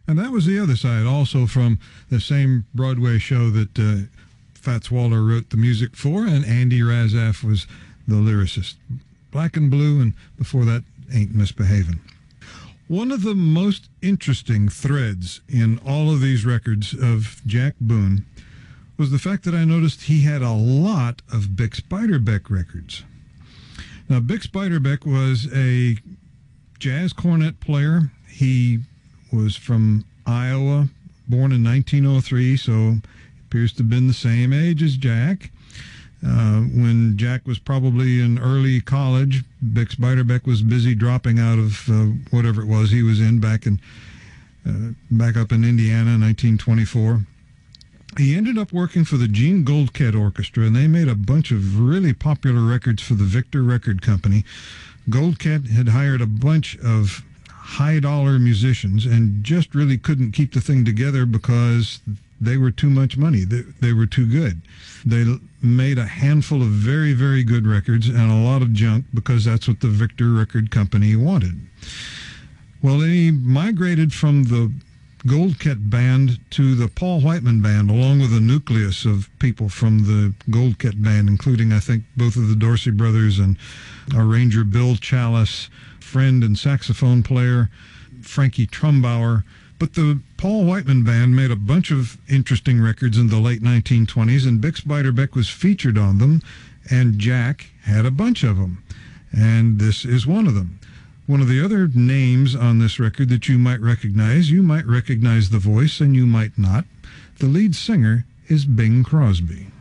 And that was the other side, also from the same Broadway show that Fats Waller wrote the music for, and Andy Razaf was the lyricist. Black and Blue, and before that, Ain't Misbehavin'. One of the most interesting threads in all of these records of Jack Boone was the fact that I noticed he had a lot of Bix Beiderbecke records. Now, Bix Beiderbecke was a jazz cornet player. He was from Iowa, born in 1903, so appears to have been the same age as Jack. When Jack was probably in early college, Bix Beiderbecke was busy dropping out of whatever it was he was in back up in Indiana in 1924. He ended up working for the Gene Goldkette Orchestra, and they made a bunch of really popular records for the Victor Record Company. Goldkette had hired a bunch of high-dollar musicians and just really couldn't keep the thing together because they were too much money. They were too good. They made a handful of very, very good records and a lot of junk because that's what the Victor Record Company wanted. Well, then he migrated from the Goldkette Band to the Paul Whiteman Band, along with a nucleus of people from the Goldkette Band, including, I think, both of the Dorsey brothers and arranger Bill Chalice, friend and saxophone player Frankie Trumbauer. But the Paul Whiteman Band made a bunch of interesting records in the late 1920s, and Bix Beiderbecke was featured on them, and Jack had a bunch of them, and this is one of them. One of the other names on this record that you might recognize the voice and you might not. The lead singer is Bing Crosby.